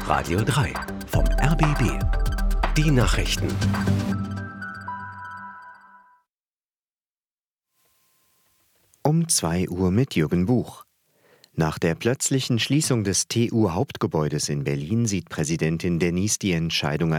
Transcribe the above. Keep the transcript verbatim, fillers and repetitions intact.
Radio drei vom R B B. Die Nachrichten. Um zwei Uhr mit Jürgen Buch. Nach der plötzlichen Schließung des T U-Hauptgebäudes in Berlin sieht Präsidentin Denise die Entscheidung